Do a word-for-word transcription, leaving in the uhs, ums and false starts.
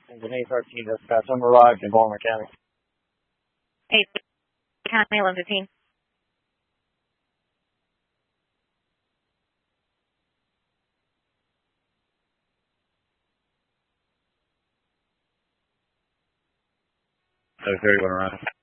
Denise thirteen, dispatch. I'm arrived in Baltimore County. eight County eleven fifteen. So thirty-one around.